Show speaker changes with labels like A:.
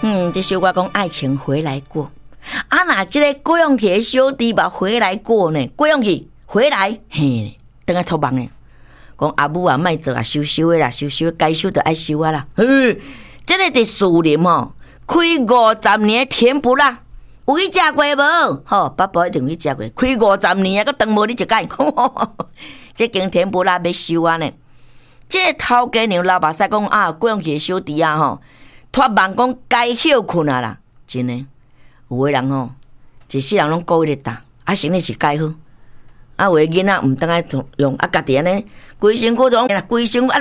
A: 这首歌讲爱情回来过。啊，那这个过用去的小弟吧回来过呢？过用去回来，嘿，等下托梦呢。讲阿母啊，莫做啊，收收的啦，收收该收的爱收啊啦。这个伫树林吼，开50年甜不辣，有去食过无？吼，爸爸一定去食过。开50年啊，佮当无你一解。这间甜不辣要收啊呢？这个头家娘老目屎讲啊，过用去的小弟啊吼，托梦讲该休困啊啦，真诶。有的人吼，一世人拢顾伊咧打，啊，生理是改好，啊，有的囡仔毋当爱用，啊，家己安尼规身躯拢规身躯。